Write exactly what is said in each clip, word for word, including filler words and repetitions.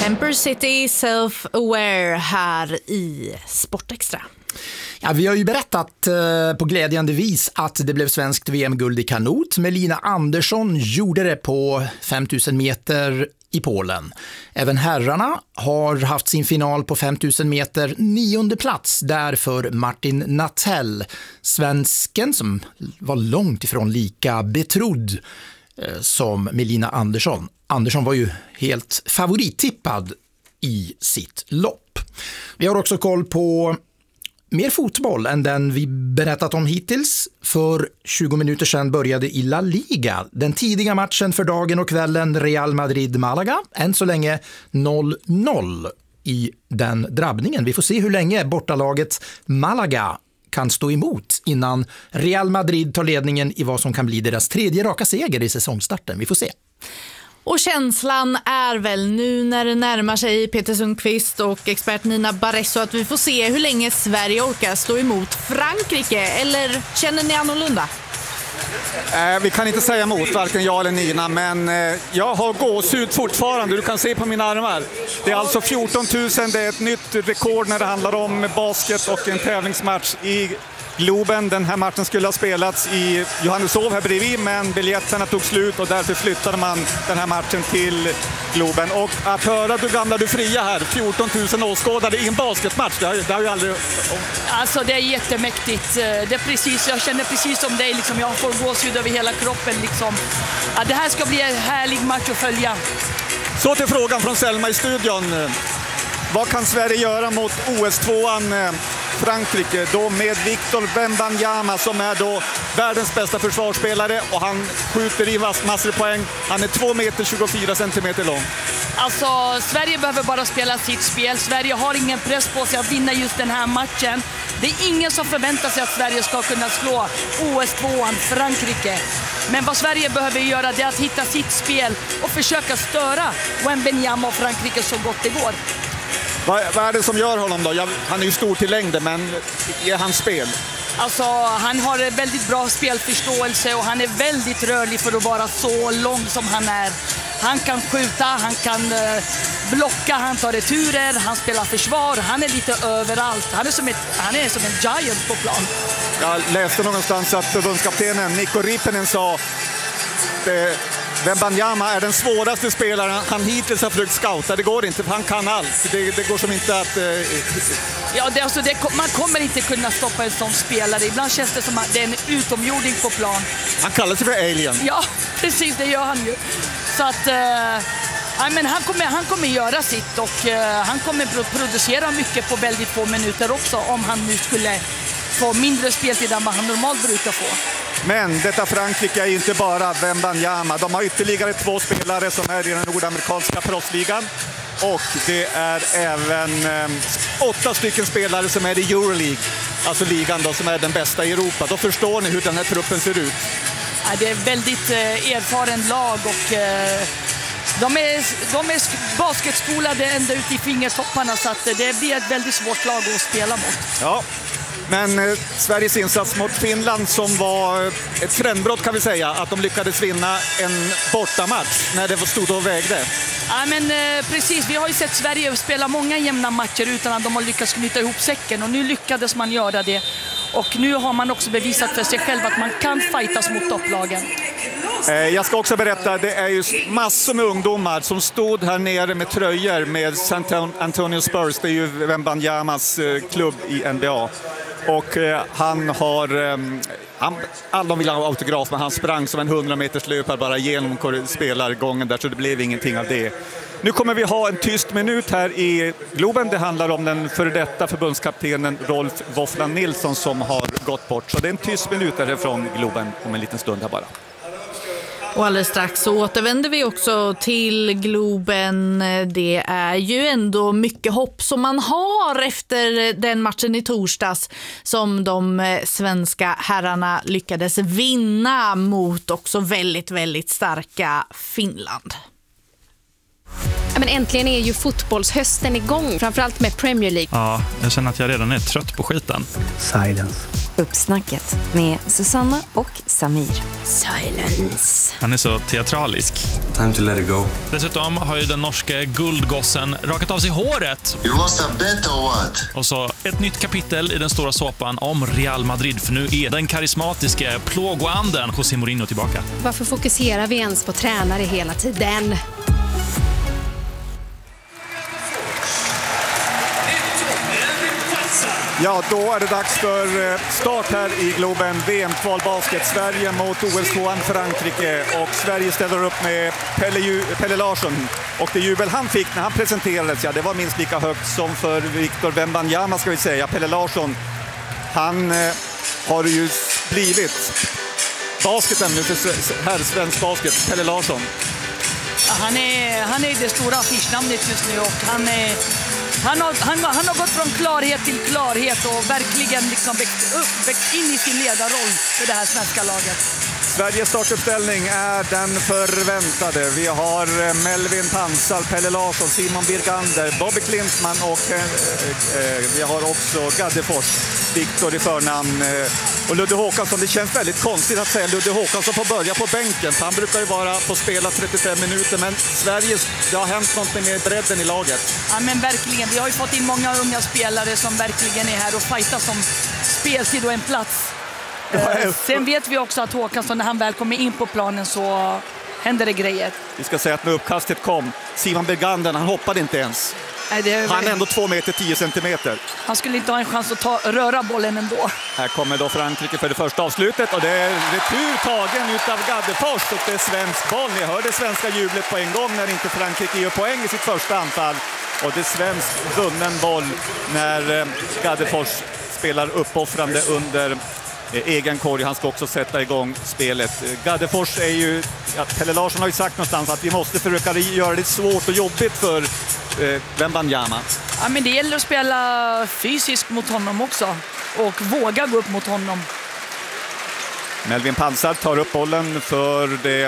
Temper City Self-Aware här i Sportextra. Ja, vi har ju berättat eh, på glädjande vis att det blev svenskt V M-guld i kanot. Melina Andersson gjorde det på fem tusen meter i Polen. Även herrarna har haft sin final på fem tusen meter, nionde plats där för Martin Nattell, svensken som var långt ifrån lika betrodd eh, som Melina Andersson. Andersson var ju helt favorittippad i sitt lopp. Vi har också koll på mer fotboll än den vi berättat om hittills. För tjugo minuter sedan började i La Liga den tidiga matchen för dagen och kvällen Real Madrid-Malaga. Än så länge noll noll i den drabbningen. Vi får se hur länge bortalaget Malaga kan stå emot innan Real Madrid tar ledningen i vad som kan bli deras tredje raka seger i säsongstarten. Vi får se. Och känslan är väl nu när det närmar sig Peter Sundqvist och expert Nina Barresso att vi får se hur länge Sverige orkar stå emot Frankrike. Eller känner ni annorlunda? Eh, vi kan inte säga emot varken jag eller Nina, men eh, jag har gåshud fortfarande. Du kan se på mina armar. Det är alltså fjorton tusen, det är ett nytt rekord när det handlar om basket och en tävlingsmatch i Globen. Den här matchen skulle ha spelats i Johanneshov här bredvid, men biljetterna tog slut och därför flyttade man den här matchen till Globen. Och att höra du gamla du fria här, fjorton tusen åskådare i en basketmatch, det har, det har ju aldrig... Alltså det är jättemäktigt. Det är precis, jag känner precis som dig, liksom, jag får gåshud över hela kroppen. Liksom. Ja, det här ska bli en härlig match att följa. Så till frågan från Selma i studion. Vad kan Sverige göra mot O S-tvåan Frankrike då med Victor Wembanyama som är då världens bästa försvarsspelare och han skjuter i massor av poäng. Han är två meter tjugofyra centimeter lång. Alltså Sverige behöver bara spela sitt spel. Sverige har ingen press på sig att vinna just den här matchen. Det är ingen som förväntar sig att Sverige ska kunna slå O S-tvåan Frankrike. Men vad Sverige behöver göra är att hitta sitt spel och försöka störa Wembanyama och Frankrike så gott det går. Vad, vad är det som gör honom då? Jag, han är ju stor till längden, men är hans spel? Alltså, han har väldigt bra spelförståelse och han är väldigt rörlig för att vara så lång som han är. Han kan skjuta, han kan uh, blocka, han tar returer, han spelar försvar. Han är lite överallt. Han är som, ett, han är som en giant på plan. Jag läste någonstans att förbundskaptenen Mikko Rippinen sa det, Wembanyama är den svåraste spelaren han hittills har försökt scouta. Det går inte, för han kan allt. Det, det går som inte att... Eh... Ja, det, alltså, det, man kommer inte kunna stoppa en sån spelare. Ibland känns det som att det är en utomjording på plan. Han kallar sig för alien. Ja, precis, det gör han ju. Så att... Eh... Ja, men han, kommer, han kommer göra sitt och uh, han kommer producera mycket på väldigt få minuter också om han nu skulle få mindre speltid än vad han normalt brukar få. Men detta Frankrike är inte bara Wembanyama. De har ytterligare två spelare som är i den nordamerikanska proffsligan. Och det är även eh, åtta stycken spelare som är i Euroleague. Alltså ligan då, som är den bästa i Europa. Då förstår ni hur den här truppen ser ut. Ja, det är väldigt eh, erfaren lag och... Eh, De är, de är basketskolade ända ut i fingertopparna så att det blir ett väldigt svårt lag att spela mot. Ja, men eh, Sveriges insats mot Finland som var ett trendbrott kan vi säga, att de lyckades vinna en bortamatch när det stod och vägde. Ja, men eh, precis, vi har ju sett Sverige spela många jämna matcher utan att de har lyckats knyta ihop säcken och nu lyckades man göra det. Och nu har man också bevisat för sig själv att man kan fightas mot topplagen. Jag ska också berätta, det är ju massor med ungdomar som stod här nere med tröjor med San Antonio Spurs. Det är ju Wembanyamas klubb i N B A. Och han har... Han, alla vill ha autograf, men han sprang som en hundra meters löpare bara genom spelargången där, så det blev ingenting av det. Nu kommer vi ha en tyst minut här i Globen. Det handlar om den före detta förbundskaptenen Rolf Våfflan Nilsson som har gått bort. Så det är en tyst minut därifrån Globen om en liten stund här bara. Och alldeles strax så återvänder vi också till Globen. Det är ju ändå mycket hopp som man har efter den matchen i torsdags som de svenska herrarna lyckades vinna mot också väldigt, väldigt starka Finland. Ja, men äntligen är ju fotbollshösten igång, framförallt med Premier League. Ja, jag känner att jag redan är trött på skiten. Silence. Uppsnacket med Susanna och Samir. Silence. Han är så teatralisk. Time to let it go. Dessutom har ju den norske guldgossen rakat av sig håret. You lost a bet or what? Och så ett nytt kapitel i den stora såpan om Real Madrid. För nu är den karismatiske plågoanden José Mourinho tillbaka. Varför fokuserar vi ens på tränare hela tiden? Ja, då är det dags för start här i Globen. V M-kvalbasket. Sverige mot O S-tvåan Frankrike. Och Sverige ställer upp med Pelle, Ju- Pelle Larsson. Och det jubel han fick när han presenterades, ja, det var minst lika högt som för Victor Wembanyama, ska vi säga. Pelle Larsson, han eh, har ju blivit basketen nu för här svensk basket. Pelle Larsson. Ja, han, är, han är det stora affischnamnet just nu och han är... Han har, han, han har gått från klarhet till klarhet och verkligen liksom växt, upp, växt in i sin ledarroll för det här svenska laget. Sveriges startuppställning är den förväntade. Vi har Melvin Pansar, Pelle Larsson, Simon Birgander, Bobby Klintman och eh, eh, vi har också Gaddefors, Viktor i förnamn. Eh, och Ludde Håkansson, det känns väldigt konstigt att säga Ludde Håkansson får börja på bänken. Han brukar ju vara på spela trettiofem minuter, men Sverige, det har hänt något med bredden i laget. Ja, men verkligen. Vi har ju fått in många unga spelare som verkligen är här och fightas om speltid och en plats. Eh, sen vet vi också att Håkansson, när han väl kommer in på planen så händer det grejer. Vi ska säga att när uppkastet kom, Simon Birgander, han hoppade inte ens. Nej, det är... Han är ändå två meter tio centimeter. Han skulle inte ha en chans att ta, röra bollen ändå. Här kommer då Frankrike för det första avslutet och det är retur tagen utav Gaddefors och det är svensk boll. Ni hörde svenska jublet på en gång när inte Frankrike gör poäng i sitt första anfall. Och det är svensk vunnen boll när Gaddefors spelar uppoffrande under egen korg. Han ska också sätta igång spelet. Gaddefors är ju, ja, Pelle Larsson har ju sagt någonstans att vi måste försöka göra det svårt och jobbigt för eh, Wembanyama. Ja, men det gäller att spela fysiskt mot honom också och våga gå upp mot honom. Melvin Pansar tar upp bollen för det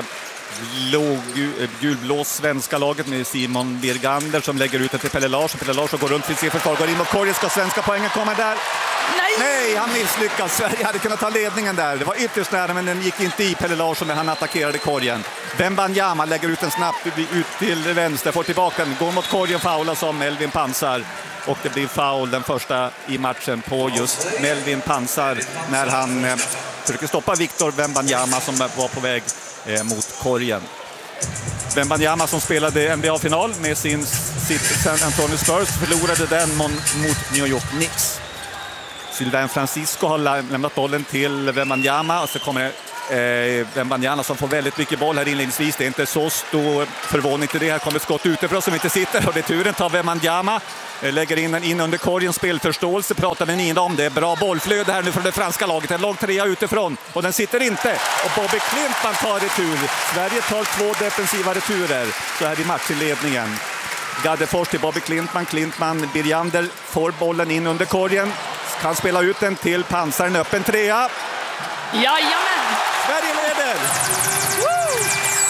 gulblå svenska laget med Simon Birgander som lägger ut det till Pelle Larsson. Pelle Larsson går runt till sin försvar, går in mot korgen. Ska svenska poängen komma där? Nej! Nej, han misslyckas. Sverige hade kunnat ta ledningen där. Det var ytterst nära, men den gick inte i Pelle Larsson när han attackerade korgen. Wembanyama lägger ut den snabbt ut till vänster, får tillbaka den, går mot korgen, faular som Melvin Pansar. Och det blir foul, den första i matchen, på just Melvin Pansar när han eh, försöker stoppa Victor Wembanyama som var på väg eh, mot korgen. Wembanyama som spelade N B A-final med sin sitt San Antonio Spurs förlorade den mot New York Knicks. Sylvain Francisco har lämnat bollen till Wembanyama och så kommer eh, Wembanyama som får väldigt mycket boll här inledningsvis. Det är inte så stor förvåning till det. Här kommer ett skott utifrån som inte sitter och det är turen tar Wembanyama. Lägger in den in under korgen, spelförståelse pratar den in om. Det är bra bollflöde här nu från det franska laget. En lång trea utifrån och den sitter inte. Och Bobby Klintman tar retur. Sverige tar två defensiva returer så här i matchledningen. Gaddefors till Bobby Klintman. Klintman, Birgander får bollen in under korgen. Kan spela ut den till Pansar, en öppen trea. Jajamän! Sverige leder! Woo!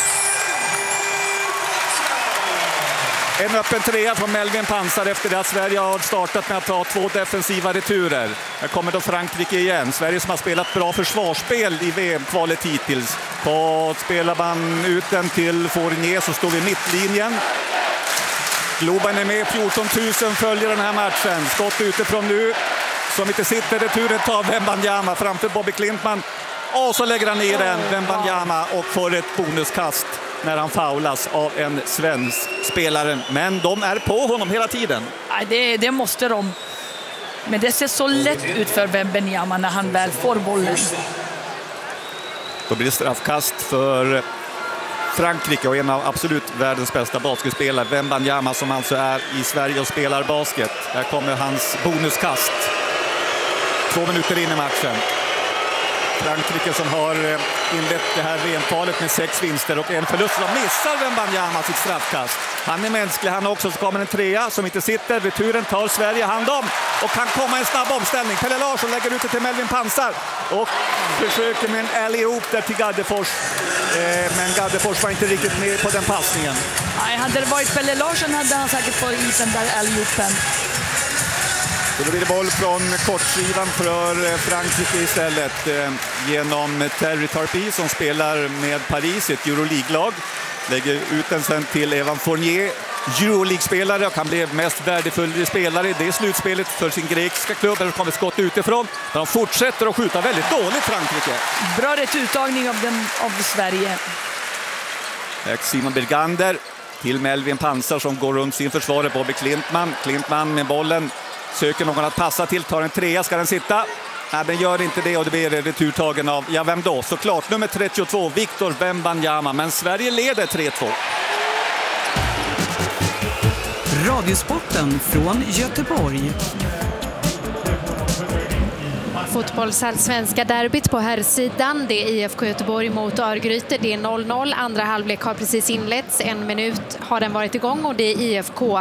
En öppen trea från Melvin Pansar efter det att Sverige har startat med att ta två defensiva returer. Här kommer då Frankrike igen. Sverige som har spelat bra försvarsspel i V M-kvalet hittills. På spelar man ut den till Fournier så står vi i mittlinjen. Globen är med, fjorton tusen följer den här matchen. Skott utifrån nu. Som inte sitter, returen tar Wembanyama framför Bobby Klintman. Och så lägger han ner den, Wembanyama, och får ett bonuskast när han faulas av en svensk spelare. Men de är på honom hela tiden. Nej, det, det måste de. Men det ser så lätt ut för Wembanyama när han väl får bollen. Då blir det straffkast för Frankrike och en av absolut världens bästa basketspelare, Wembanyama, som alltså är i Sverige och spelar basket. Här kommer hans bonuskast. Två minuter in i matchen. Frankrike som har inlett det här V M-kvalet med sex vinster och en förlust. De missar Wembanyama sitt straffkast. Han är mänsklig han också, så kommer en trea som inte sitter. Returen tar Sverige hand om och kan komma en snabb omställning. Pelle Larsson lägger ut det till Melvin Pansar och försöker med en alley-oop där till Gaddefors. Eh, men Gaddefors var inte riktigt med på den passningen. Nej, hade det varit Pelle Larsson hade han säkert fått i den där alley-oopen. Då blir det boll från kortsidan för Frankrike istället genom Terry Tarpey som spelar med Paris, ett Euroleague-lag. Lägger ut den sen till Evan Fournier, Euroleague-spelare och kan bli mest värdefull spelare i det slutspelet för sin grekiska klubb. Där kommer skott utifrån. De fortsätter att skjuta väldigt dåligt, Frankrike. Bra rätt uttagning av, den, av Sverige. Simon Birgander till Melvin Pansar som går runt sin försvarare Bobby Klintman. Klintman med bollen söker någon att passa till, tar en trea, ska den sitta? Nej, den gör inte det och det blir returtagen av, ja vem då? Såklart nummer trettiotvå, Victor Wembanyama, men Sverige leder tre två. Radiosporten från Göteborg. Fotbollsallsvenska derbyt på herrsidan. Det är I F K Göteborg mot Örgryte. Det är noll noll. Andra halvlek har precis inletts. En minut har den varit igång och det är I F K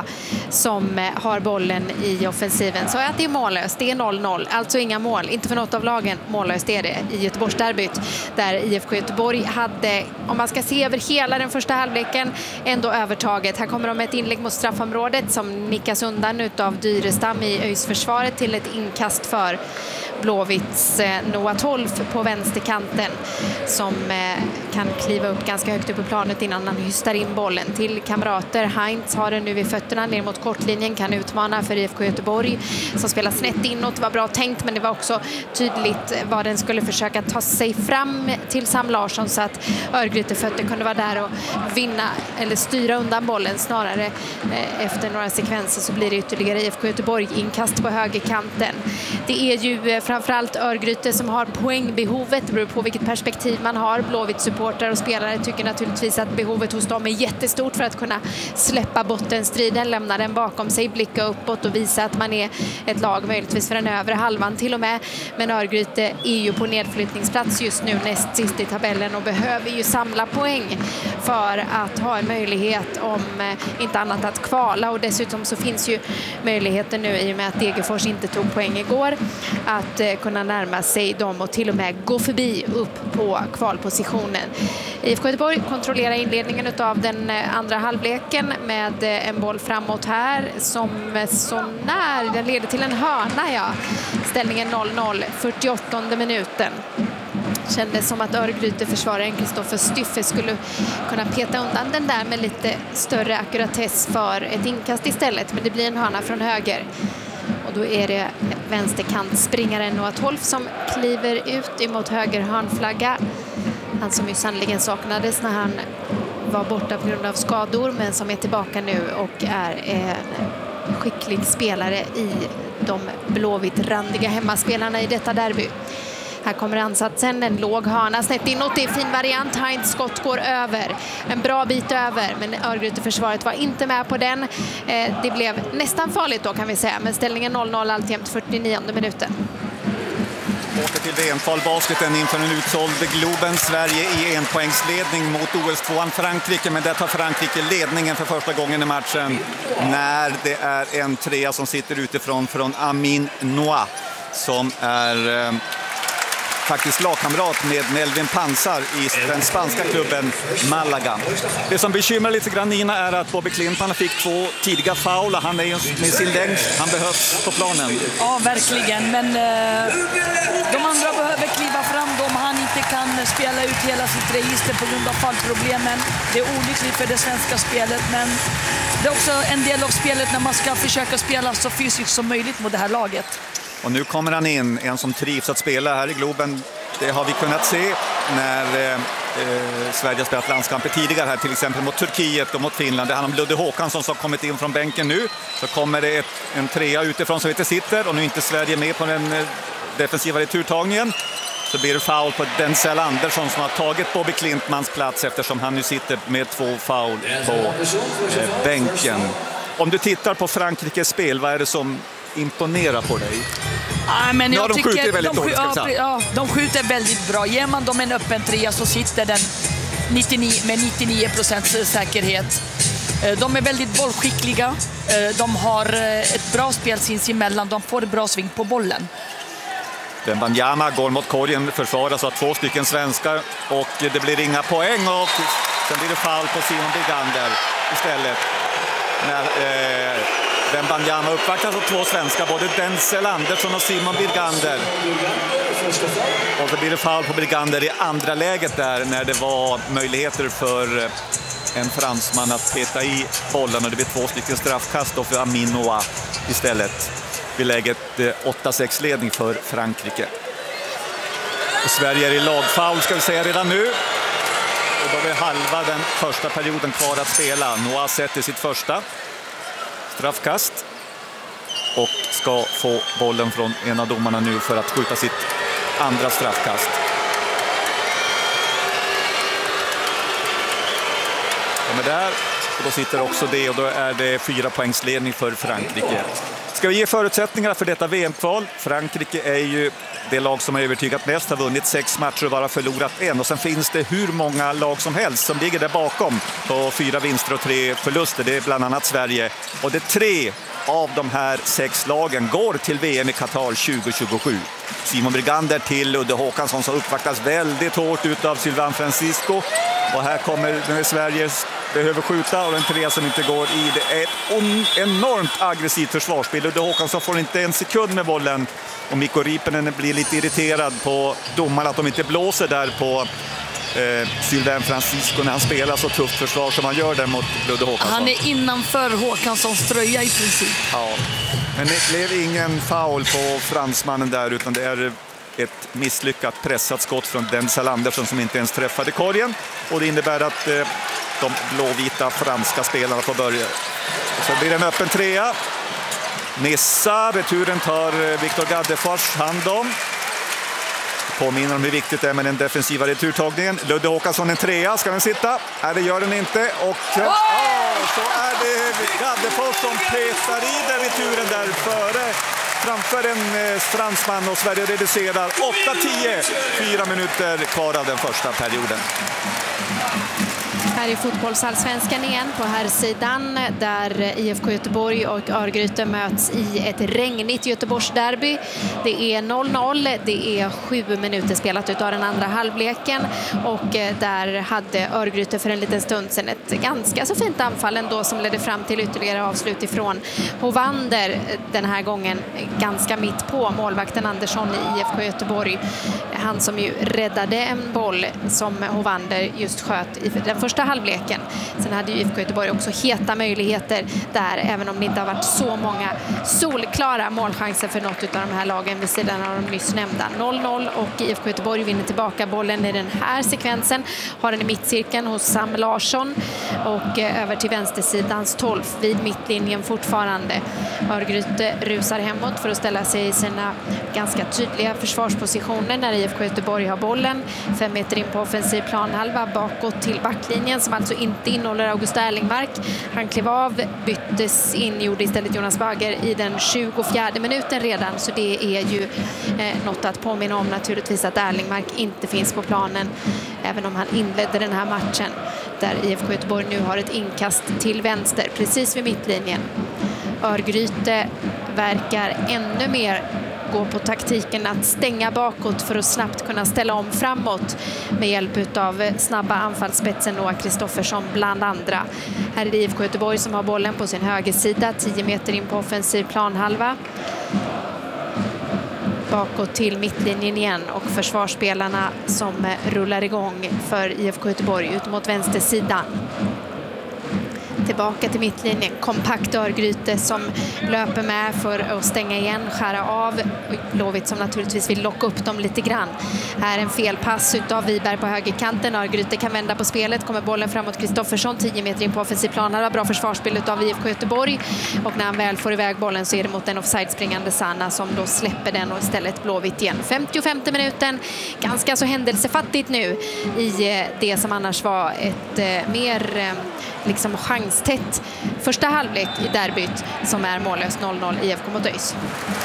som har bollen i offensiven. Så att det är mållöst. Det är noll noll. Alltså inga mål. Inte för något av lagen. Mållöst är det i Göteborgsderbyt. Där I F K Göteborg hade, om man ska se över hela den första halvleken, ändå övertaget. Här kommer de med ett inlägg mot straffområdet som nickas undan utav Dyrestam i Öjsförsvaret till ett inkast för Blåvitts Noah Tolf på vänsterkanten som kan kliva upp ganska högt upp på planet innan han hystar in bollen till kamrater. Heinz har den nu vid fötterna ner mot kortlinjen, kan utmana för I F K Göteborg som spelar snett inåt. Det var bra tänkt, men det var också tydligt vad den skulle försöka ta sig fram till Sam Larsson så att Örgryte fötter kunde vara där och vinna eller styra undan bollen. Snarare efter några sekvenser så blir det ytterligare I F K Göteborg inkast på högerkanten. Det är ju framförallt Örgryte som har poängbehovet. Det beror på vilket perspektiv man har. Blåvitt-supportrar och spelare tycker naturligtvis att behovet hos dem är jättestort för att kunna släppa bottenstriden, lämna den bakom sig, blicka uppåt och visa att man är ett lag möjligtvis för den övre halvan till och med. Men Örgryte är ju på nedflyttningsplats just nu, näst sist i tabellen, och behöver ju samla poäng för att ha en möjlighet, om inte annat, att kvala. Och dessutom så finns ju möjligheten nu, i och med att Degerfors inte tog poäng igår, att kunna närma sig dem och till och med gå förbi upp på kvalpositionen. I F K Göteborg kontrollerar inledningen av den andra halvleken med en boll framåt här som så när den leder till en hörna. Ja. Ställningen noll noll, fyrtioåttonde minuten. Kändes som att Örgryte försvararen Kristoffer Styffe skulle kunna peta undan den där med lite större akkuratess för ett inkast istället, men det blir en hörna från höger. Och då är det vänsterkantspringaren Noah Tolf som kliver ut emot höger hörnflagga. Han som ju sannoliken saknades när han var borta på grund av skador, men som är tillbaka nu och är en skicklig spelare i de blåvitt-randiga hemmaspelarna i detta derby. Här kommer ansatsen, en låg hörna snett inåt, det är fin variant. Heinz skott går över, en bra bit över, men Örgryte-försvaret var inte med på den. Det blev nästan farligt då, kan vi säga, men ställningen noll noll alltjämt, fyrtionionde minuten. Åter till V M-kvalbasketen inför en utsåld Globen. Sverige i enpoängsledning mot O S tvåan Frankrike, men där tar Frankrike ledningen för första gången i matchen när det är en trea som sitter utifrån från Amin Noah, som är eh, faktiskt lagkamrat med Melvin Pansar i den spanska klubben Malaga. Det som bekymrar lite grann Nina är att Bobby Klintman fick två tidiga foul. Han är ju med sin längd, han behövs på planen. Ja, verkligen, men eh, de andra behöver kliva fram om han inte kan spela ut hela sitt register på grund av fallproblemen. Det är olyckligt för det svenska spelet, men det är också en del av spelet när man ska försöka spela så fysiskt som möjligt mot det här laget. Och nu kommer han in, en som trivs att spela här i Globen. Det har vi kunnat se när eh, Sverige har spelat landskamper tidigare här, till exempel mot Turkiet och mot Finland. Det handlar om Ludde Håkansson som har kommit in från bänken nu. Så kommer det ett, en trea utifrån som inte sitter, och nu är inte Sverige med på den eh, defensiva returtagningen. Så blir det foul på Denzel Andersson som har tagit Bobby Klintmans plats, eftersom han nu sitter med två foul på eh, bänken. Om du tittar på Frankrikes spel, vad är det som imponerar på dig? Ah, men jag ja, de tycker skjuter väldigt de, dåligt, ja, ja, de skjuter väldigt bra. Ger man dem en öppen trea så sitter den nittionio, med nittionio procent säkerhet. De är väldigt bollskickliga. De har ett bra spel sinsemellan. De får bra sving på bollen. Wembanyama går mot korgen, försvaras av två stycken svenskar, och det blir inga poäng, och sen blir det foul på Simon Birgander istället. När eh, Wembanyama uppvaktas av två svenskar, både Denzel Andersson och Simon Birgander. Och så blir det foul på Birgander i andra läget där, när det var möjligheter för en fransman att peta i bollen och det blir två stycken straffkast då för Aminoa istället. Vid läget åtta sex ledning för Frankrike. Och Sverige är i lagfoul ska vi säga redan nu. Och då är halva den första perioden kvar att spela. Noah sätter sitt första straffkast och ska få bollen från en av domarna nu för att skjuta sitt andra straffkast. Och med där, och då sitter också det och då är det fyra poängsledning för Frankrike. Ska vi ge förutsättningar för detta V M-kval? Frankrike är ju det lag som har övertygat mest, har vunnit sex matcher och bara förlorat en. Och sen finns det hur många lag som helst som ligger där bakom på fyra vinster och tre förluster. Det är bland annat Sverige. Och det är tre av de här sex lagen går till V M i Qatar tjugo tjugosju. Simon Brigander till Ludde Håkansson som uppvaktas väldigt hårt utav Sylvain Francisco. Och här kommer när Sverige behöver skjuta och den tre som inte går i. Det är ett enormt aggressivt försvarsspel. Ludde Håkansson får inte en sekund med bollen. Och Mikko Riippinen blir lite irriterad på domarna att de inte blåser där på eh, Sylvain Francisco när han spelar så tufft försvar som han gör där mot Ludde Håkansson. Han är innanför Håkanssons tröja i princip. Ja, men det blev ingen foul på fransmannen där utan det är ett misslyckat pressat skott från Denzel Andersson som inte ens träffade korgen. Och det innebär att eh, de blåvita franska spelarna får börja. Och så blir det en öppen trea. Nissa, returen tar Viktor Gaddefors hand om. Påminner om hur viktigt det är med den defensiva returtagningen. Ludde Håkansson en trea, ska den sitta? Nej, det gör den inte. Och oh! Oh, så är det Gaddefors som petar i den returen där före. Framför en fransman och Sverige reducerar åtta tio. Fyra minuter kvar av den första perioden. Här är fotbollsallsvenskan igen på här sidan där I F K Göteborg och Örgryte möts i ett regnigt Göteborgsderby. Det är noll noll, det är sju minuter spelat ut av den andra halvleken och där hade Örgryte för en liten stund sedan ett ganska så fint anfall ändå som ledde fram till ytterligare avslut ifrån Hovander den här gången ganska mitt på målvakten Andersson i I F K Göteborg. Han som ju räddade en boll som Hovander just sköt i den första halvleken. Sen hade ju I F K Göteborg också heta möjligheter där, även om det inte har varit så många solklara målchanser för något av de här lagen vid sidan av de nyss nämnda. noll noll och I F K Göteborg vinner tillbaka bollen i den här sekvensen. Har den i mittcirkeln hos Sam Larsson och över till vänstersidans tolv vid mittlinjen fortfarande. Örgryte rusar hemåt för att ställa sig i sina ganska tydliga försvarspositioner när I F K Göteborg har bollen. Fem meter in på offensiv planhalva bakåt till backlinjen som alltså inte innehåller August Erlingmark. Han klev av, byttes in, gjorde istället Jonas Bagger i den tjugofjärde minuten redan. Så det är ju eh, något att påminna om naturligtvis att Erlingmark inte finns på planen. Även om han inledde den här matchen där I F K Göteborg nu har ett inkast till vänster precis vid mittlinjen. Örgryte verkar ännu mer gå på taktiken att stänga bakåt för att snabbt kunna ställa om framåt med hjälp av snabba anfallsspetsen Noah Kristoffersson bland andra. Här är det I F K Göteborg som har bollen på sin högersida, tio meter in på offensiv planhalva. Bakåt till mittlinjen igen och försvarsspelarna som rullar igång för I F K Göteborg ut mot vänstersidan. Tillbaka till mittlinjen, kompakt Örgryte som löper med för att stänga igen, skära av. Blåvitt som naturligtvis vill locka upp dem lite grann. Här en felpass utav Wiberg på högerkanten. Örgryte kan vända på spelet, kommer bollen framåt Kristoffersson, tio meter in på offensiv plan. Här var bra försvarsspel utav I F K Göteborg och när han väl får iväg bollen så är det mot den offside-springande Sanna som då släpper den och istället Blåvitt igen. femtiofemte minuten, ganska så händelsefattigt nu i det som annars var ett eh, mer eh, liksom chanstätt första halvlek i derbyt som är mållöst noll noll I F K mot ÖIS.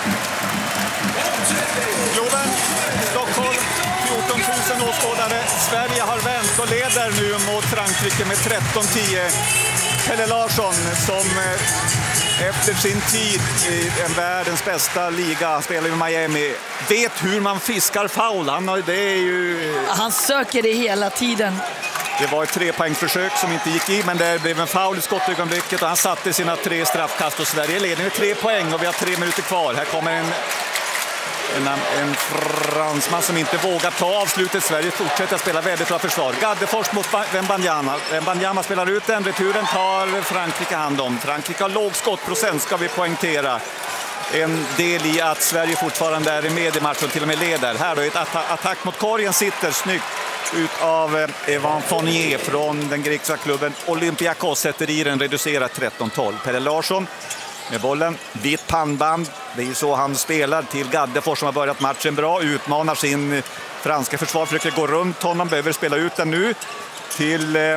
Globen, Stockholm, fjorton tusen åskådare. Sverige har vänt och leder nu mot Frankrike med tretton tio. Pelle Larsson som efter sin tid i en världens bästa liga, han spelar i Miami, vet hur man fiskar foul. Han, har, det är ju... Han söker det hela tiden. Det var ett trepoängsförsök som inte gick i, men det blev en foul i skottögonblicket och han satte sina tre straffkast och Sverige leder med tre poäng och vi har tre minuter kvar. Här kommer en En, en fransman som inte vågar ta avslutet. Sverige fortsätter att spela väldigt bra försvar. Gaddefors mot Wembanyama. Wembanyama spelar ut den. Returen tar Frankrike hand om. Frankrike har låg skottprocent, ska vi poängtera. En del i att Sverige fortfarande är med i matchen, till och med leder. Här då ett atta- attack mot korgen sitter snyggt ut av Evan Fournier från den grekiska klubben Olympiakos. Sätter i den, reducerat tretton tolv. Pelle Larsson med bollen, vitt pannband. Det är så han spelar till Gaddefors som har börjat matchen bra. Utmanar sin franska försvar, försöker gå runt honom, behöver spela ut den nu till... Eh...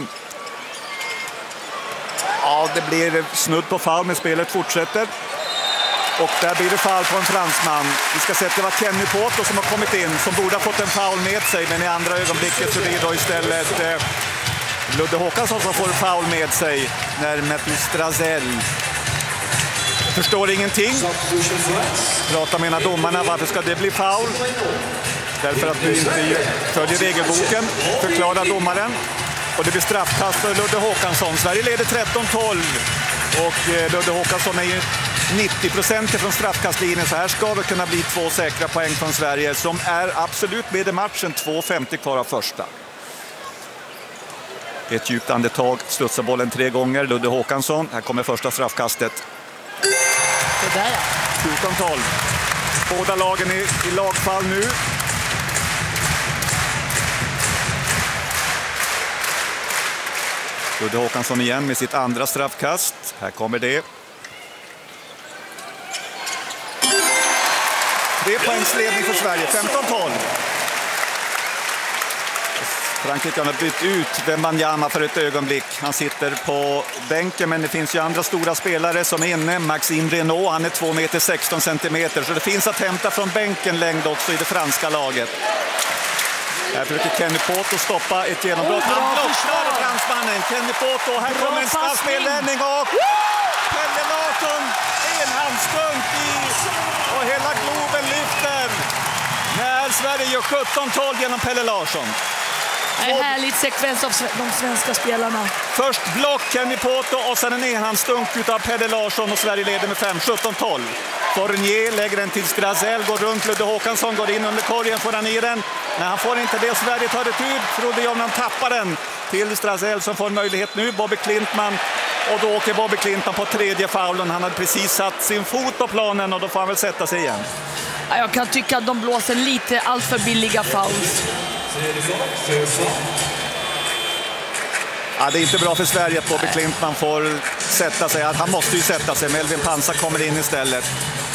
Ja, det blir snudd på foul, men spelet fortsätter. Och där blir det foul på en fransman. Vi ska se att det var Kenny Poto som har kommit in, som borde ha fått en foul med sig, men i andra ögonblicket så blir det då istället eh... Ludde Håkansson som får en foul med sig när Matthew Strazel förstår ingenting. Pratar med domarna, varför ska det bli foul? Därför att du inte följer regelboken, förklarar domaren. Och det blir straffkast för Ludde Håkansson. Sverige leder tretton tolv. Och Ludde Håkansson är ju nittio procent från straffkastlinjen. Så här ska det kunna bli två säkra poäng från Sverige, som är absolut med i matchen. två femtio kvar av första. Ett djupt andetag, studsar bollen tre gånger. Ludde Håkansson, här kommer första straffkastet. Det där, ja. fjorton tolv. Båda lagen i, i lagfall nu. Ludde Håkansson igen med sitt andra straffkast. Här kommer det. Tre poängs ledning för Sverige, femton tolv. Frankrike har bytt ut Wembanyama för ett ögonblick. Han sitter på bänken, men det finns ju andra stora spelare som är inne. Maxime Renaud, han är två meter sexton centimeter, så det finns att hämta från bänken längd också i det franska laget. Här försöker Kenny Poto stoppa ett genombrott. Oh, han blockar fransmannen. Kenny Poto, här kommer en straffspelvändning och Pelle Larsson, enhandsdunk i, och hela Globen lyfter när Sverige gör sjutton tolv genom Pelle Larsson. En härlig sekvens av de svenska spelarna. Först block Kenny Poto och sen en enhandsdunk av Pelle Larsson, och Sverige leder med fem sjutton tolv. Fournier lägger den till Strazel, går runt Ludde Håkansson, går in under korgen, får han i den. Nej, han får inte det. Sverige tar det ut. Trodde jag om han tappar den till Strazel som får en möjlighet nu. Bobby Klintman. Och då åker Bobby Klintman på tredje faulen. Han hade precis satt sin fot på planen och då får han väl sätta sig igen. Jag kan tycka att de blåser lite allt för billiga fouls. Ja, det är inte bra för Sverige att Bobby Klintman får sätta sig. Han måste ju sätta sig. Melvin Pansar kommer in istället.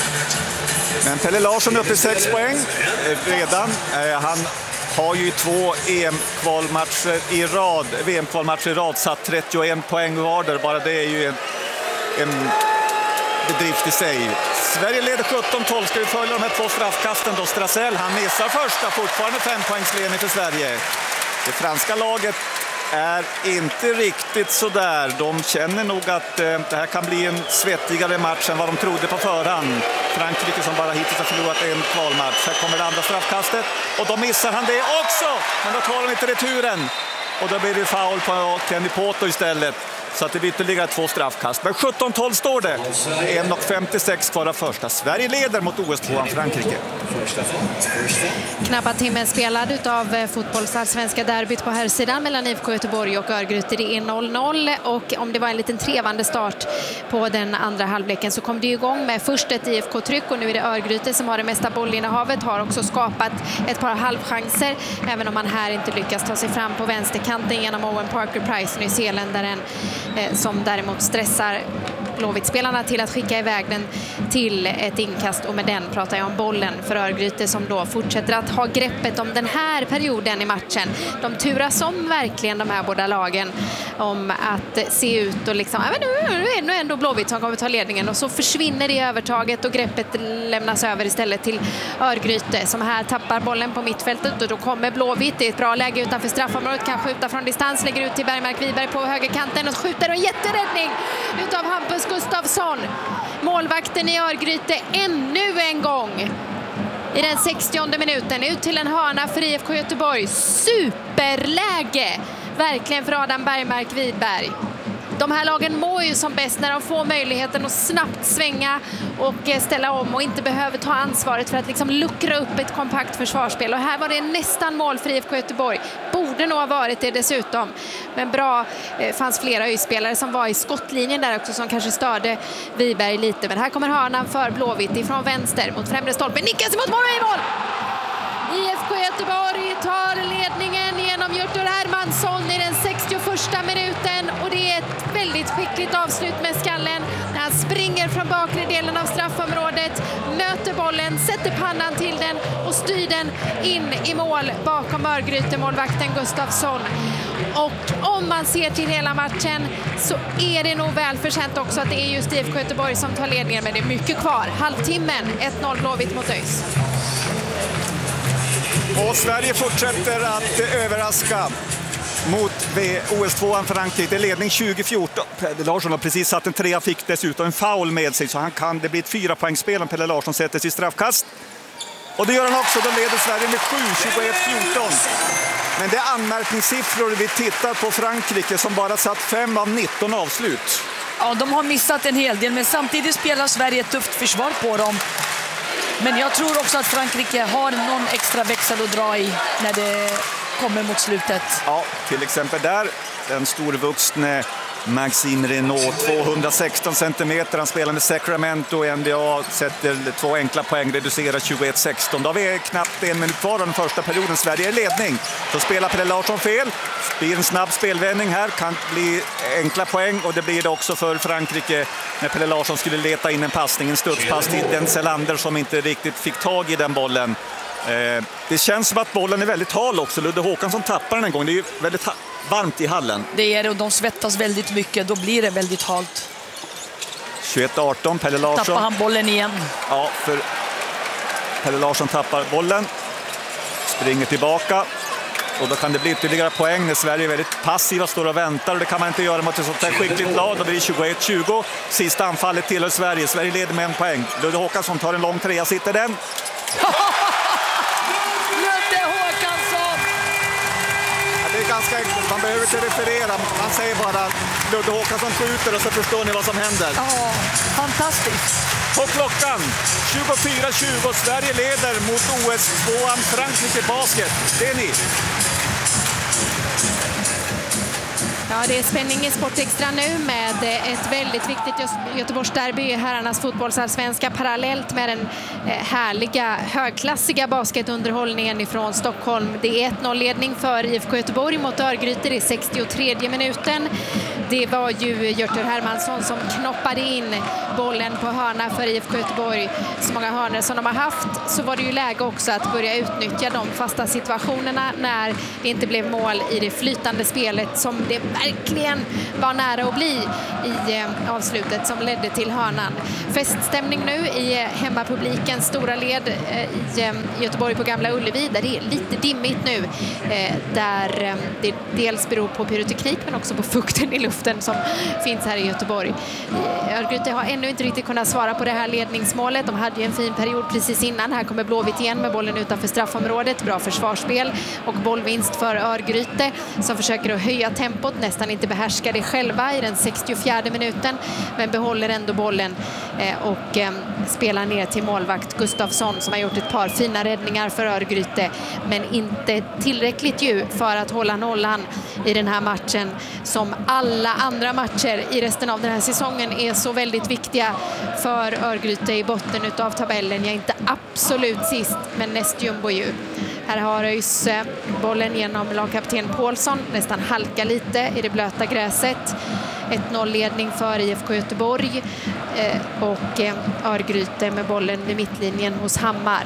Men Pelle Larsson upp i sex poäng redan. Han har ju två E M-kvalmatcher i rad, V M-kvalmatcher i rad, satt trettioen poäng var. Bara det är ju en, en bedrift i sig. Sverige leder sjutton tolv. Ska vi följa de här två straffkasten då? Strazel, han missar första. Fortfarande fem poängsledning för Sverige. Det franska laget är inte riktigt så där. De känner nog att eh, det här kan bli en svettigare match än vad de trodde på förhand. Frankrike som bara hittills har förlorat en kvalmatch. Här kommer det andra straffkastet och då missar han det också. Men då tar de inte returen. Och då blir det foul på Kenny Poto istället. Så att det blir ytterligare två straffkast. Men sjutton tolv står det. en femtiosex kvar av första. Sverige leder mot O S-tvåan Frankrike. Knappa timmen spelad av fotbollsallsvenska derbyt på här sidan mellan I F K Göteborg och Örgryte. Det är noll noll, och om det var en liten trevande start på den andra halvleken så kom det igång med först ett I F K-tryck, och nu är det Örgryte som har det mesta bollinnehavet, har också skapat ett par halvchanser, även om man här inte lyckas ta sig fram på vänsterkanten genom Owen Parker-Price, nyzeeländaren, eh, som däremot stressar Blåvitt-spelarna till att skicka iväg den till ett inkast, och med den pratar jag om bollen för Örgryte som då fortsätter att ha greppet om den här perioden i matchen. De turas om verkligen, de här båda lagen, om att se ut och liksom, ja, men nu är det ändå Blåvitt som kommer ta ledningen, och så försvinner det övertaget och greppet lämnas över istället till Örgryte som här tappar bollen på mittfältet, och då kommer Blåvitt. Det är ett bra läge utanför straffområdet, kan skjuta från distans, lägger ut till Bergmark Wiberg på högerkanten och skjuter, och en jätteräddning utav Hampus Gustafsson, målvakten i Örgryte, ännu en gång i den sextionde minuten, ut till en hörna för I F K Göteborg. Superläge verkligen för Adam Bergmark Wiberg. de här lagen mår ju som bäst när de får möjligheten att snabbt svänga och ställa om och inte behöver ta ansvaret för att liksom luckra upp ett kompakt försvarsspel. Och här var det nästan mål för I F K Göteborg. Borde nog ha varit det dessutom. Men bra, det fanns flera öjspelare som var i skottlinjen där också som kanske störde Wiberg lite. Men här kommer hörnan för Blåvitt ifrån vänster mot främre stolpen. Nickas mot mål i mål! I F K Göteborg tar ledningen genom Hjörtur Hermansson i den sextioförsta minuten och det är ett väldigt skickligt avslut med skallen när han springer från bakre delen av straffområdet, möter bollen, sätter pannan till den och styr den in i mål bakom Örgryte-målvakten Gustafsson. Och om man ser till hela matchen så är det nog välförtjänt också att det är just I F K Göteborg som tar ledningen, men det är mycket kvar. Halvtimmen, ett noll Blåvitt mot ÖIS. Och Sverige fortsätter att överraska mot O S tvåan Frankrike. Det är ledning tjugo fjorton. Pelle Larsson har precis satt en trea, fick dessutom en foul med sig. Så han kan, det blir ett fyra poängspel om Pelle Larsson sätter sig straffkast. Och det gör han också, då leder Sverige med sju, tjugoett fjorton. Men det är anmärkningssiffror vi tittar på Frankrike som bara satt fem av nitton avslut. Ja, de har missat en hel del, men samtidigt spelar Sverige ett tufft försvar på dem. Men jag tror också att Frankrike har någon extra växel att dra i när det kommer mot slutet. Ja, till exempel där, den storvuxne Maxime Renault, tvåhundrasexton centimeter. Han spelar med Sacramento i N B A, sätter två enkla poäng, reducerar tjugoett sexton. Då har vi knappt en minut kvar av den första perioden. Sverige är i ledning. Så spelar Pelle Larsson fel. Det blir en snabb spelvändning här, kan bli enkla poäng, och det blir det också för Frankrike när Pelle Larsson skulle leta in en passning, en studspass till Denzel Ander som inte riktigt fick tag i den bollen. Eh, det känns som att bollen är väldigt hal också. Ludde Håkansson tappar den en gång. Det är ju väldigt ha- varmt i hallen. Det är det, och de svettas väldigt mycket. Då blir det väldigt halt. tjugoett arton, Pelle Larsson. Tappar han bollen igen. Ja, för Pelle Larsson tappar bollen. Springer tillbaka. Och då kan det bli ytterligare poäng när Sverige är väldigt passiva, står och väntar. Och det kan man inte göra mot ett sånt här skickligt lag. Då blir det tjugoett tjugo. Sista anfallet tillhör Sverige. Sverige leder med en poäng. Ludde Håkansson tar en lång trea, sitter den. Ludde Håkansson! Ja, det är ganska enkelt, man behöver inte referera. Man säger bara Ludde Håkansson skjuter och så förstår ni vad som händer. Ja, fantastiskt. På klockan tjugofyra tjugo. Sverige leder mot O S tvåan Frankrike basket. Det är ni. Ja, det är spänning i Sportextra nu med ett väldigt viktigt Göteborgsderby i herrarnas fotbollsallsvenska parallellt med den härliga, högklassiga basketunderhållningen ifrån Stockholm. Det är ett noll-ledning för I F K Göteborg mot Örgryte i sextiotredje minuten. Det var ju Hjörtur Hermansson som knoppade in bollen på hörna för I F K Göteborg. Så många hörnor som de har haft, så var det ju läge också att börja utnyttja de fasta situationerna när det inte blev mål i det flytande spelet som det verkligen var nära att bli i eh, avslutet som ledde till hörnan. Feststämning nu i eh, hemmapublikens stora led eh, i eh, Göteborg på Gamla Ullevi, där det är lite dimmigt nu. Eh, där eh, det dels beror på pyroteknik men också på fukten i luften som finns här i Göteborg. Eh, Örgryte har ännu inte riktigt kunnat svara på det här ledningsmålet. De hade ju en fin period precis innan. Här kommer Blåvitt igen med bollen utanför straffområdet. Bra försvarsspel och bollvinst för Örgryte som försöker att höja tempot, nästan inte behärskar det själva i den sextiofjärde minuten, men behåller ändå bollen eh, och eh, spelar ner till målvakt Gustafsson som har gjort ett par fina räddningar för Örgryte, men inte tillräckligt ju för att hålla nollan i den här matchen som alla andra matcher i resten av den här säsongen är så väldigt viktiga för Örgryte i botten utav tabellen. Jag är inte absolut sist, men näst jumbo ju. Här har ÖIS bollen genom lagkapten Paulsson, nästan halka lite i det blöta gräset. ett noll-ledning för I F K Göteborg och Örgryte med bollen vid mittlinjen hos Hammar.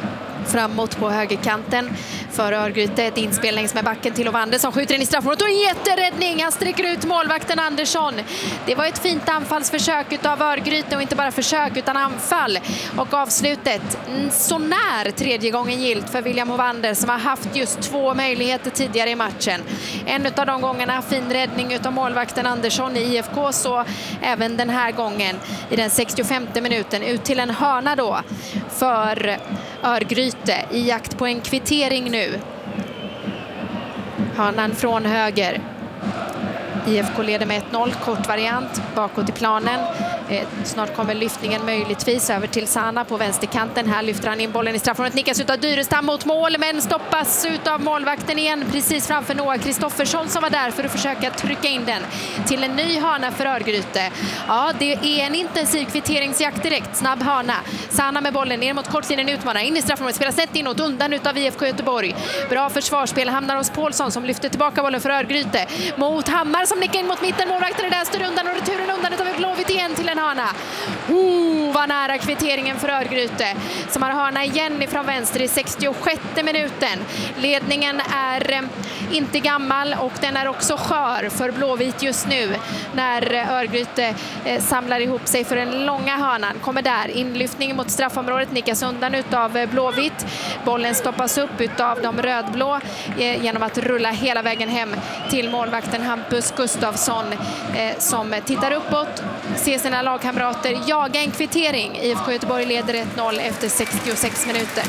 Framåt på högerkanten för Örgryte, ett inspel längs med backen till Ovander som skjuter in i straffområdet och en jätteräddning. Han sträcker ut målvakten Andersson. Det var ett fint anfallsförsök av Örgryte, och inte bara försök utan anfall. Och avslutet så när tredje gången gilt för William Ovander som har haft just två möjligheter tidigare i matchen. En av de gångerna fin räddning av målvakten Andersson i I F K, så även den här gången i den sextiofemte minuten ut till en hörna då för Örgryte i jakt på en kvittering nu. Hörnan från höger. I F K leder med ett noll, kort variant bakåt i planen. Eh, snart kommer lyftningen möjligtvis över till Sana på vänsterkanten. Här lyfter han in bollen i straffområdet. Nickas ut av Dyrestam mot mål, men stoppas ut av målvakten igen precis framför Noah Kristoffersson som var där för att försöka trycka in den till en ny hörna för Örgryte. Ja, det är en intensiv kvitteringsjakt direkt. Snabb hörna. Sana med bollen ner mot kortlinjen, utmanar in i straffområdet. Spelar snett inåt, undan utav I F K Göteborg. Bra försvarsspel, hamnar hos Paulsson som lyfter tillbaka bollen för Örgryte. Mot Hammar som nickar in mot mitten. Målvakten är där, styr undan och returen undan utav Blåvitt igen till en hörna. Oh, vad nära kvitteringen för Örgryte som har hörna igen ifrån vänster i sextiosjätte minuten. Ledningen är eh, inte gammal och den är också skör för Blåvitt just nu när Örgryte eh, samlar ihop sig för den långa hörnan. Kommer där, inlyftning mot straffområdet, nickas undan utav eh, Blåvitt. Bollen stoppas upp utav de rödblå eh, genom att rulla hela vägen hem till målvakten Hampus Gustafsson eh, som tittar uppåt, ser sina lagkamrater jaga en kvittering. I F K Göteborg leder ett noll efter sextiosex minuter.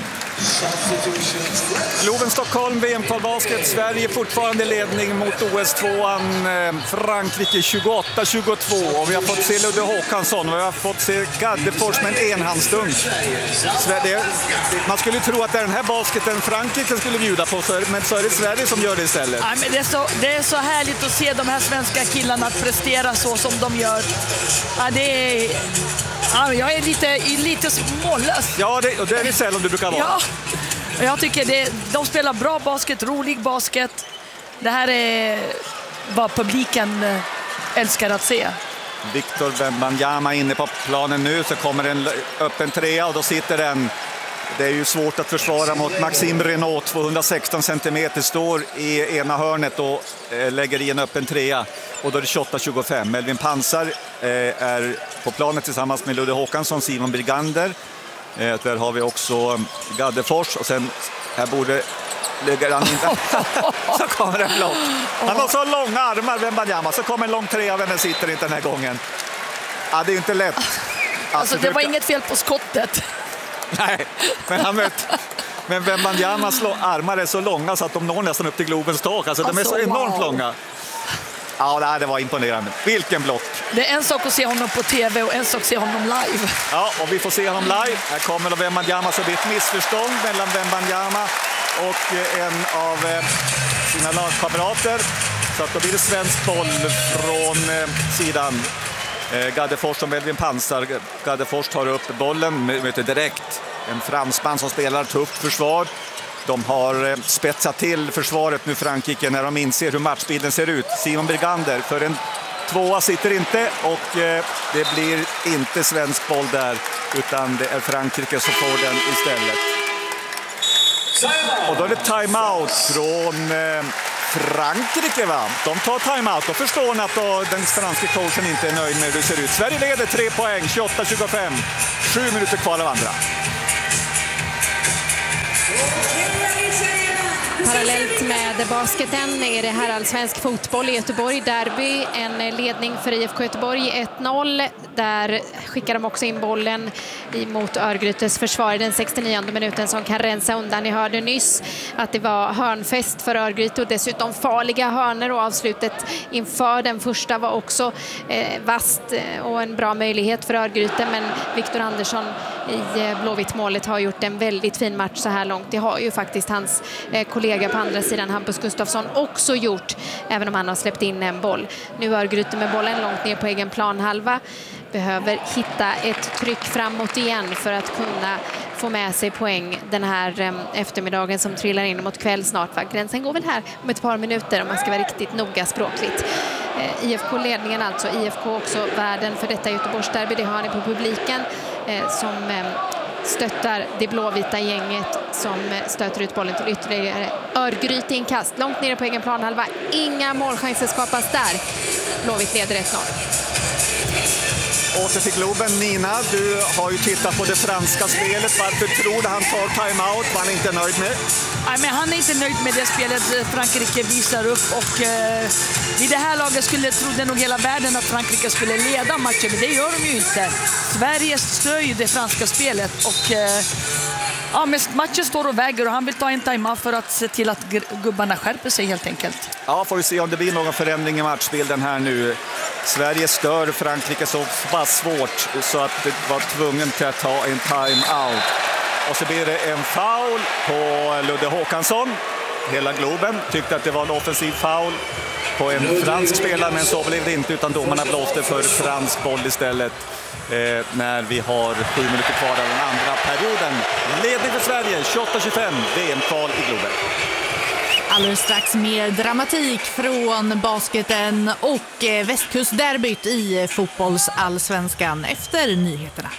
Globen Stockholm, V M-kvalbasket. Sverige fortfarande ledning mot O S tvåan. Frankrike tjugoåtta tjugotvå. Och vi har fått se Ludde Håkansson och vi har fått se Gaddefors med en enhandsdunk. Man skulle tro att det är den här basketen Frankrike skulle bjuda på, men så är det Sverige som gör det istället. Ja, men det, är så, det är så härligt att se de här svenska killarna prestera så som de gör. Ja, det är... Ja, jag är lite, lite smålös. Ja, det, och det är det sällan du brukar vara. Ja, jag tycker det, de spelar bra basket, rolig basket. Det här är vad publiken älskar att se. Victor Wembanyama inne på planen nu, så kommer en öppen trea och då sitter den. Det är ju svårt att försvara mot Maxime Renaud, tvåhundrasexton centimeter, står i ena hörnet och eh, lägger i en öppen trea. Och då är det tjugoåtta tjugofem. Melvin Pansar eh, är på planen tillsammans med Ludde Håkansson, Simon Brigander. Eh, där har vi också Gaddefors och sen här borde lägger han inte. Så kommer en block. Han har så långa armar, Wembanyama, så kommer en lång trea, men den sitter inte den här gången. Ja, det är inte lätt. Alltså, alltså det var inget fel på skottet. Nej, men han vet. Men Wembanyamas armar är så långa så att de når nästan upp till Globens tak. Alltså, de är så enormt wow. långa. Ja, det var imponerande. Vilken block. Det är en sak att se honom på tv och en sak att se honom live. Ja, och vi får se honom live. Här kommer Wembanyama, så det är ett missförstånd mellan Wembanyama och en av sina lagkamrater. Så att då blir det svensk boll från sidan. Gaddefors och Melvin Pansar. Gaddefors tar upp bollen, möter direkt en fransman som spelar tufft försvar. De har spetsat till försvaret nu, Frankrike, när de inser hur matchbilden ser ut. Simon Brigander för en tvåa sitter inte och det blir inte svensk boll där, utan det är Frankrike som får den istället. Och då är det timeout från Frankrike, va? De tar timeout. Då förstår ni att då den franska coachen inte är nöjd med hur det ser ut. Sverige leder tre poäng, tjugoåtta tjugofem. Sju minuter kvar av andra. Parallellt med basketen är det här allsvensk fotboll i Göteborg. Derby, en ledning för I F K Göteborg, ett noll. Där skickar de också in bollen mot Örgrytes försvar i den sextionionde minuten som kan rensa undan. Ni hörde nyss att det var hörnfest för Örgryte och dessutom farliga hörnor, och avslutet inför den första var också eh, vast och en bra möjlighet för Örgryte, men Victor Andersson i Blåvitt-målet har gjort en väldigt fin match så här långt. Det har ju faktiskt hans eh, kollega på andra sidan, Hampus Gustafsson, också gjort, även om han har släppt in en boll. Nu Örgryte med bollen långt ner på egen planhalva. Behöver hitta ett tryck framåt igen för att kunna få med sig poäng den här eh, eftermiddagen som trillar in mot kväll snart. Va? Gränsen går väl här om ett par minuter om man ska vara riktigt noga språkligt. Eh, I F K-ledningen alltså. I F K också värden för detta Göteborgsderby. Det har ni på publiken eh, som eh, stöttar det blåvita gänget som stöter ut bollen till ytterligare Örgryte inkast. Långt nere på egen planhalva. Inga målchanser skapas där. Blåvitt leder ett noll. Åter till Globen. Nina, du har ju tittat på det franska spelet. Varför tror du han tar timeout? Var han inte nöjd med? Nej, men han är inte nöjd med det spelet Frankrike visar upp. Och eh, i det här laget skulle, trodde nog hela världen att Frankrike skulle leda matchen. Men det gör de ju inte. Sverige stör ju det franska spelet. Och eh, Ja, men matchen står och väger och han vill ta en timeout för att se till att gubbarna skärper sig helt enkelt. Ja, får vi se om det blir någon förändring i matchbilden här nu. Sverige stör Frankrike så pass svårt så att det var tvungen till att ta en timeout. Och så blir det en foul på Ludde Håkansson. Hela Globen tyckte att det var en offensiv foul på en fransk spelare, men så blev det inte, utan domarna blåste för fransk boll istället. Eh, när vi har sju minuter kvar av den andra perioden. Ledning för Sverige, tjugoåtta tjugofem, V M-kval i Globen. Alldeles strax mer dramatik från basketen och västkustderbyt i fotbollsallsvenskan efter nyheterna.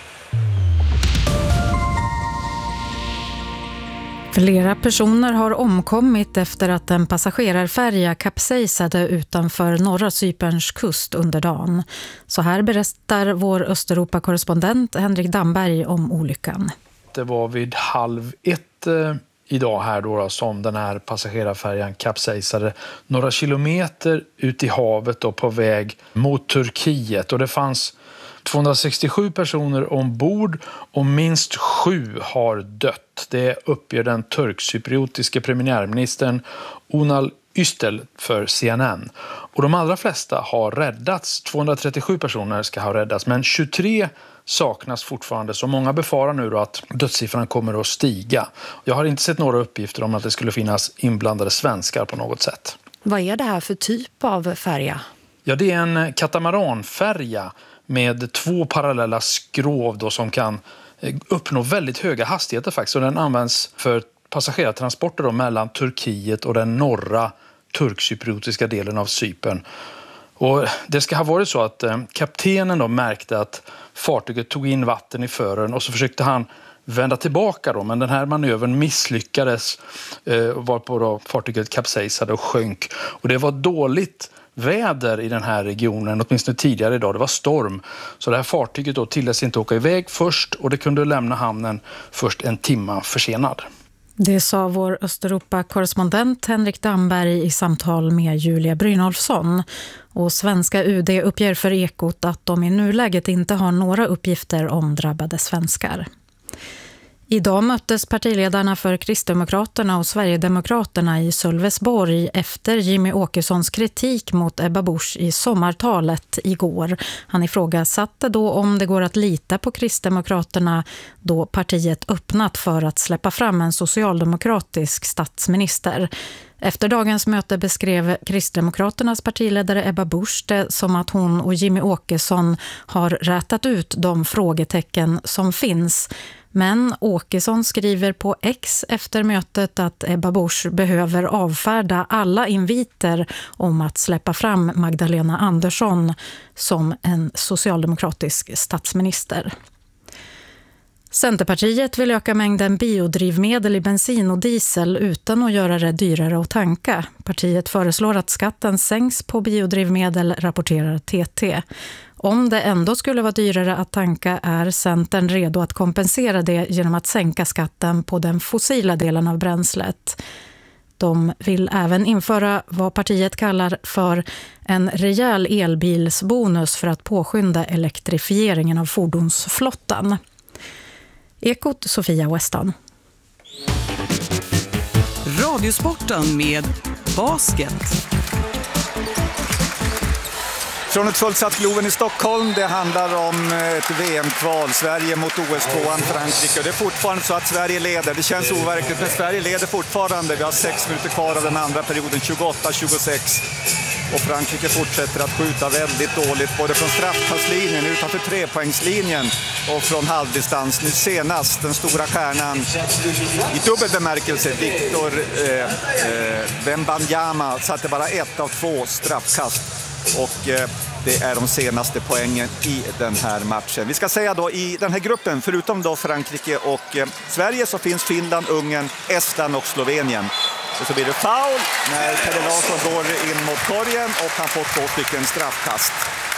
Flera personer har omkommit efter att en passagerarfärja kapsejsade utanför norra Cyperns kust under dagen. Så här berättar vår Östeuropa-korrespondent Henrik Damberg om olyckan. Det var vid halv ett eh, idag här då, då som den här passagerarfärjan kapsejsade några kilometer ut i havet och på väg mot Turkiet. Och det fanns tvåhundrasextiosju personer ombord och minst sju har dött. Det uppger den turkcypriotiska premiärministern Unal Üstel för C N N. Och de allra flesta har räddats. tvåhundratrettiosju personer ska ha räddats, men tjugotre saknas fortfarande. Så många befarar nu då att dödssiffran kommer att stiga. Jag har inte sett några uppgifter om att det skulle finnas inblandade svenskar på något sätt. Vad är det här för typ av färja? Ja, det är en katamaranfärja med två parallella skrov då som kan uppnå väldigt höga hastigheter faktiskt. Och den används för passagerartransporter då mellan Turkiet och den norra turkcypriotiska delen av Cypern. Och det ska ha varit så att eh, kaptenen då märkte att fartyget tog in vatten i fören och så försökte han vända tillbaka då, men den här manövern misslyckades eh, varpå då fartyget kapsejsade och sjönk. Och det var dåligt väder i den här regionen, åtminstone tidigare idag. Det var storm. Så det här fartyget då tilläts inte åka iväg först och det kunde lämna hamnen först en timma försenad. Det sa vår Östeuropa-korrespondent Henrik Damberg i samtal med Julia Brynolfsson. Och svenska U D uppger för Ekot att de i nuläget inte har några uppgifter om drabbade svenskar. Idag möttes partiledarna för Kristdemokraterna och Sverigedemokraterna i Sölvesborg efter Jimmy Åkessons kritik mot Ebba Busch i sommartalet igår. Han ifrågasatte då om det går att lita på Kristdemokraterna då partiet öppnat för att släppa fram en socialdemokratisk statsminister. Efter dagens möte beskrev Kristdemokraternas partiledare Ebba Busch det som att hon och Jimmy Åkesson har rätat ut de frågetecken som finns. Men Åkesson skriver på X efter mötet att Ebba Busch behöver avfärda alla inviter om att släppa fram Magdalena Andersson som en socialdemokratisk statsminister. Centerpartiet vill öka mängden biodrivmedel i bensin och diesel utan att göra det dyrare att tanka. Partiet föreslår att skatten sänks på biodrivmedel, rapporterar T T. Om det ändå skulle vara dyrare att tanka är Centern redo att kompensera det genom att sänka skatten på den fossila delen av bränslet. De vill även införa vad partiet kallar för en rejäl elbilsbonus för att påskynda elektrifieringen av fordonsflottan. Ekot Sofia Weston. Radiosporten med basket. Från ett fullsatt Globen i Stockholm, det handlar om ett V M-kval, Sverige mot O S-tvåan Frankrike. Det är fortfarande så att Sverige leder, det känns overkligt, men Sverige leder fortfarande. Vi har sex minuter kvar av den andra perioden, tjugoåtta tjugosex. Och Frankrike fortsätter att skjuta väldigt dåligt, både från straffpasslinjen, utanför trepoängslinjen och från halvdistans. Nu senast den stora stjärnan i dubbel bemärkelse, Victor eh, eh, Wembanyama, satte bara ett av två straffkast. Och eh, det är de senaste poängen i den här matchen. Vi ska säga då i den här gruppen, förutom då Frankrike och eh, Sverige, så finns Finland, Ungern, Estland och Slovenien. Och så blir det foul när Pelle Larsson går in mot korgen och han får två stycken straffkast.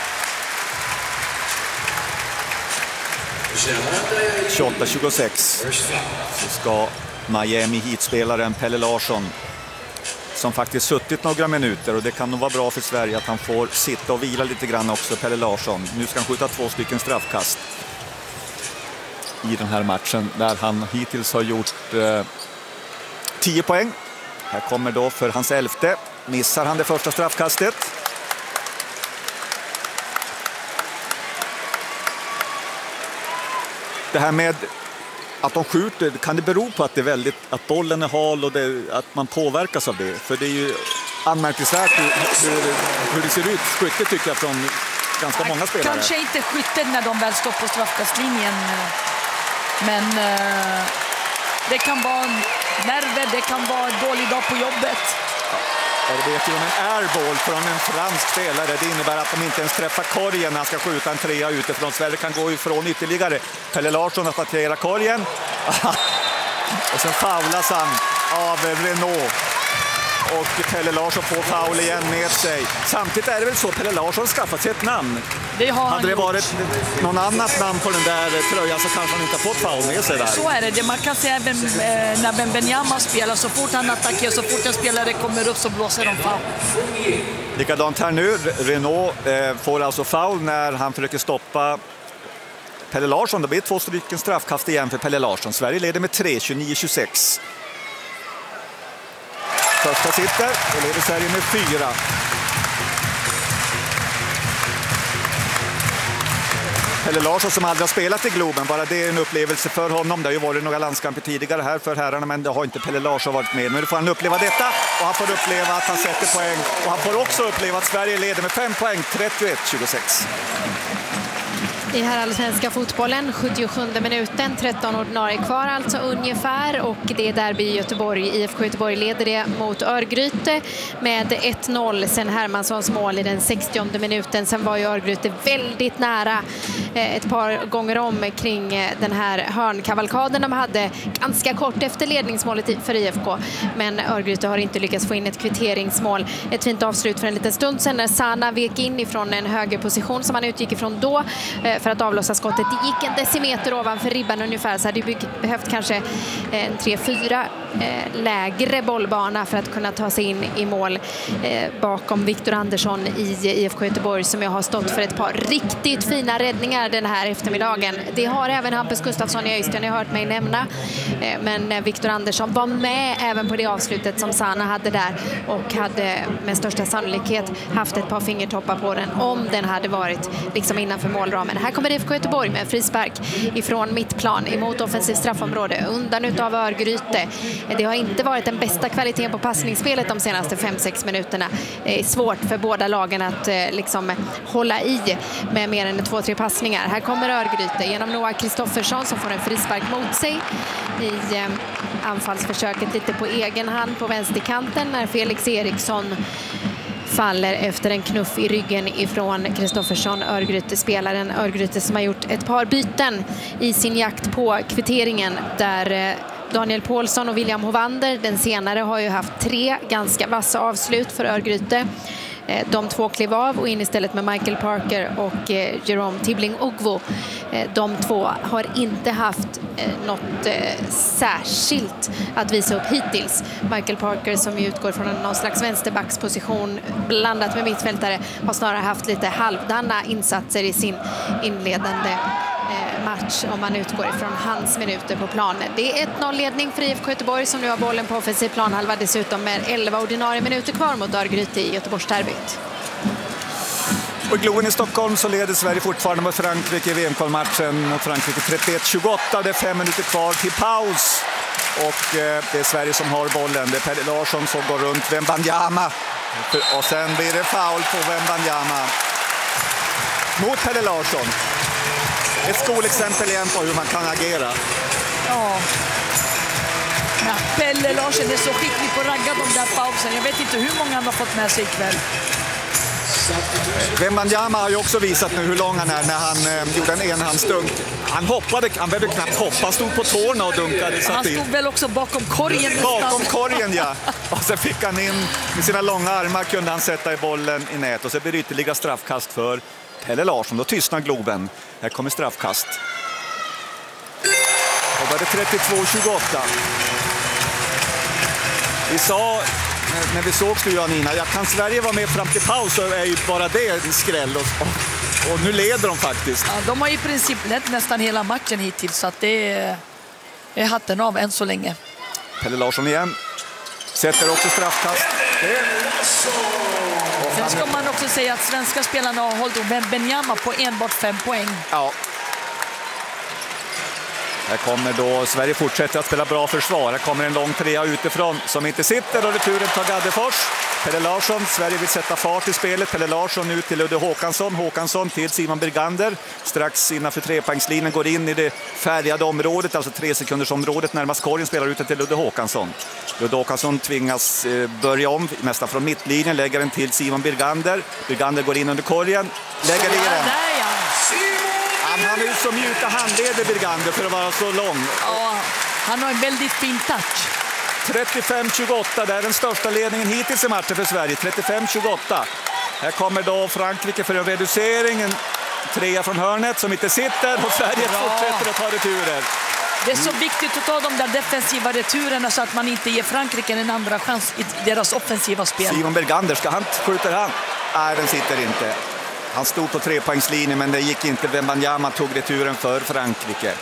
tjugoåtta tjugosex så ska Miami Heat-spelaren Pelle Larsson, som faktiskt suttit några minuter, och det kan nog vara bra för Sverige att han får sitta och vila lite grann också, Pelle Larsson. Nu ska han skjuta två stycken straffkast i den här matchen där han hittills har gjort eh, tio poäng. Här kommer då för hans elfte. Missar han det första straffkastet. Det här med att de skjuter, kan det bero på att det är väldigt, att bollen är hal och det, att man påverkas av det? För det är ju anmärkningsvärt hur, hur, hur det ser ut. Skytte tycker jag från ganska många spelare. Kanske inte skyttet när de väl står på straffkastlinjen. Men uh, det kan vara nerver, det kan vara en dålig dag på jobbet. Ja, det vet ju om en airball från en fransk spelare. Det innebär att de inte ens träffar korgen när han ska skjuta en trea utifrån. Sverige kan gå ifrån ytterligare. Pelle Larsson har attackerat korgen. Och sen faulas han av Renault. Och Pelle Larsson får foul igen med sig. Samtidigt är det väl så att Pelle Larsson skaffat sig ett namn. Det har han Hade det gjort. varit någon annat namn på den där tröjan så kanske han inte har fått foul med sig där. Så är det. det man kan säga även eh, när Ben Benyama spelar, så fort han attackerar, så fort en spelare kommer upp så blåser de foul. Likadant här nu. Renault eh, får alltså foul när han försöker stoppa Pelle Larsson. Det blir två stycken straffkast igen för Pelle Larsson. Sverige leder med tre, tjugonio tjugosex. Första sitter och leder Sverige med fyra. Pelle Larsson som aldrig har spelat i Globen, bara det är en upplevelse för honom. Det har ju varit några landskamper tidigare här för herrarna, men det har inte Pelle Larsson varit med. Men nu får han uppleva detta och han får uppleva att han sätter poäng. Och han får också uppleva att Sverige leder med fem poäng, trettioett tjugosex. I herrallsvenska fotbollen, sjuttiosjunde minuten, tretton ordinarie kvar alltså ungefär, och det är derby i Göteborg. I F K Göteborg leder det mot Örgryte med ett noll sen Hermanssons mål i den sextionde minuten. Sen var ju Örgryte väldigt nära ett par gånger om kring den här hörnkavalkaden de hade ganska kort efter ledningsmålet för I F K, men Örgryte har inte lyckats få in ett kvitteringsmål. Ett fint avslut för en liten stund sen när Sana vek in ifrån en högerposition som han utgick ifrån då för att avlossa skottet. Det gick en decimeter ovanför ribban ungefär, så hade det behövt kanske en tre fyra lägre bollbana för att kunna ta sig in i mål bakom Viktor Andersson i I F K Göteborg, som jag har stått för ett par riktigt fina räddningar den här eftermiddagen. Det har även Hampus Gustafsson i Öystein, jag har hört mig nämna, men Viktor Andersson var med även på det avslutet som Sana hade där och hade med största sannolikhet haft ett par fingertoppar på den om den hade varit liksom innanför målramen. Här kommer I F K Göteborg med en frispark ifrån mittplan emot offensiv straffområde undan utav Örgryte. Det har inte varit den bästa kvaliteten på passningsspelet de senaste fem sex minuterna. Det är svårt för båda lagen att liksom hålla i med mer än två tre passningar. Här kommer Örgryte genom Noah Kristoffersson som får en frispark mot sig i eh, anfallsförsöket lite på egen hand på vänsterkanten när Felix Eriksson faller efter en knuff i ryggen ifrån Kristoffersson, Örgryte-spelaren. Örgryte som har gjort ett par byten i sin jakt på kvitteringen, där Daniel Paulsson och William Hovander, den senare, har ju haft tre ganska vassa avslut för Örgryte. De två klev av och in istället med Michael Parker och Jerome Tibbling-Ogvo. De två har inte haft något särskilt att visa upp hittills. Michael Parker, som utgår från någon slags vänsterbacksposition blandat med mittfältare, har snarare haft lite halvdana insatser i sin inledande match om man utgår ifrån hans minuter på planen. Det är ett noll-ledning för I F K Göteborg som nu har bollen på offensiv planhalva, dessutom med elva ordinarie minuter kvar mot Örgryte i Göteborgsderbyt. Och i Globen i Stockholm så leder Sverige fortfarande mot Frankrike i V M-kvalmatchen mot Frankrike trettioett tjugoåtta. Det är fem minuter kvar till paus. Och eh, det är Sverige som har bollen. Det är Pelle Larsson som går runt Wembanyama. Och sen blir det foul på Wembanyama mot Pelle Larsson. Ett skolexempel igen på hur man kan agera. Ja. Ja, Pelle Larsson är så skicklig på att ragga de där pausen. Jag vet inte hur många han har fått med sig ikväll. Wembanyama har ju också visat nu hur lång han är när han eh, gjorde en enhandsdunk. Han hoppade, han behövde knappt hoppa, han stod på tårna och dunkade. Han stod väl också bakom korgen. Bakom korgen, ja. Och sen fick han in, med sina långa armar kunde han sätta i bollen i nät. Och så blir det ytterligare straffkast för Pelle Larsson. Då tystnar Globen. Här kommer straffkast. Och då är det trettiotvå tjugoåtta. Vi sa, när vi såg du Janina, ja, kan Sverige vara med fram till paus så är ju bara det en skräll. Och, Och nu leder de faktiskt. Ja, de har i princip lett nästan hela matchen hittills, så att det är, är hatten av än så länge. Pelle Larsson igen. Sätter också straffkast. Sen ska man också säga att svenska spelarna har hållit Wembanyama på enbart fem poäng. Ja. Här kommer då Sverige fortsätter att spela bra försvar. Här kommer en lång trea utifrån som inte sitter och returen tar Gaddefors. Pelle Larsson, Sverige vill sätta fart i spelet. Pelle Larsson ut till Ludde Håkansson. Håkansson till Simon Birgander. Strax innanför trepoängslinjen går in i det färgade området, alltså tre sekunders området närmast korgen, spelar ut till Ludde Håkansson. Ludde Håkansson tvingas eh, börja om, nästan från mittlinjen, lägger den till Simon Birgander. Birgander går in under korgen, lägger i den. Han har nu så mjuka handleder, Birgander, för att vara så lång. Ja, han har en väldigt fin touch. trettiofem tjugoåtta, det är den största ledningen hittills i matchen för Sverige. trettiofem tjugoåtta. Här kommer då Frankrike för en reducering. En trea från hörnet som inte sitter. Och Sverige Bra. fortsätter att ta returer. Det är så viktigt att ta de där defensiva returerna så att man inte ger Frankrike en andra chans i deras offensiva spel. Simon Bergander, ska han, skjuter han? Nej, den sitter inte. Han stod på trepoängslinjen, men det gick inte. Wembanyama tog returen för Frankrike.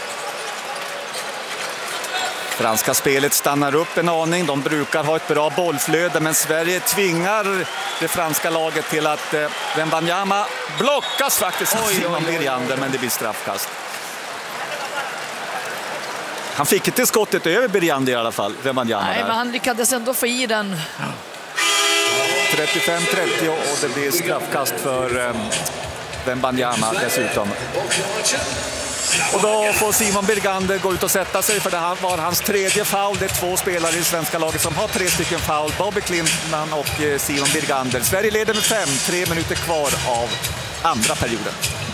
Franska spelet stannar upp en aning. De brukar ha ett bra bollflöde, men Sverige tvingar det franska laget till att eh, Wembanyama blockas faktiskt av Simon Birgander, men det blir straffkast. Han fick inte skottet över Birgander i alla fall, Wembanyama. Nej, men han lyckades ändå få i den. trettiofem trettio och det blir straffkast för eh, Wembanyama dessutom. Och då får Simon Birgander gå ut och sätta sig, för det här var hans tredje foul. Det är två spelare i svenska laget som har tre stycken foul. Bobby Klintman och Simon Birgander. Sverige leder med fem, tre minuter kvar av andra perioden.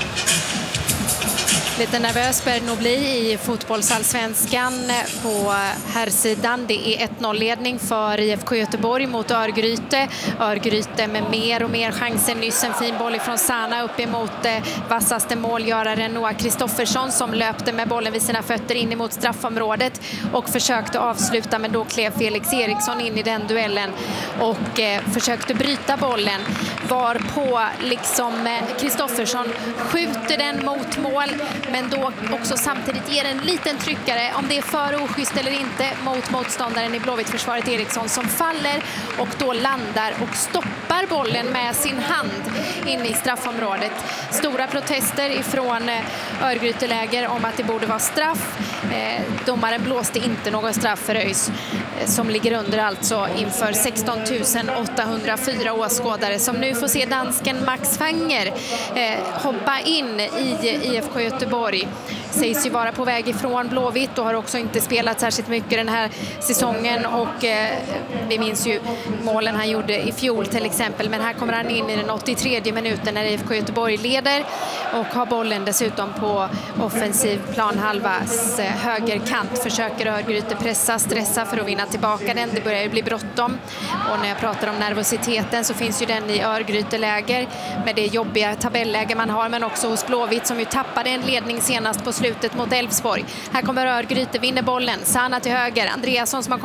Lite nervös bör det nog bli i fotbollsallsvenskan på herrsidan. Det är ett noll-ledning för I F K Göteborg mot Örgryte. Örgryte med mer och mer chanser. Nyss en fin boll ifrån Sana upp emot vassaste målgöraren Noah Kristoffersson som löpte med bollen vid sina fötter in emot straffområdet och försökte avsluta, men då klev Felix Eriksson in i den duellen och eh, försökte bryta bollen. Var på liksom Kristoffersson skjuter den mot mål, men då också samtidigt ger en liten tryckare, om det är för oschysst eller inte, mot motståndaren i Blåvitt-försvaret Eriksson som faller och då landar och stoppar bollen med sin hand in i straffområdet. Stora protester ifrån Örgryteläger om att det borde vara straff. Eh, domaren blåste inte någon straff för ÖIS eh, som ligger under alltså inför sexton tusen åttahundrafyra åskådare som nu får se dansken Max Fanger eh, hoppa in i I F K Göteborg. Sägs ju vara på väg ifrån Blåvitt och har också inte spelat särskilt mycket den här säsongen, och eh, vi minns ju målen han gjorde i fjol till exempel, men här kommer han in i den åttiotredje minuten när I F K Göteborg leder och har bollen dessutom på offensiv planhalvas eh, högerkant. Försöker Örgryte pressa, stressa för att vinna tillbaka den. Det börjar ju bli bråttom, och när jag pratar om nervositeten så finns ju den i Örgryteläger med det jobbiga tabelläge man har, men också hos Blåvitt som ju tappade en ledning senast på slutet mot Elfsborg. Här kommer Örgryte, vinner bollen, Sana till höger, Andreasson som har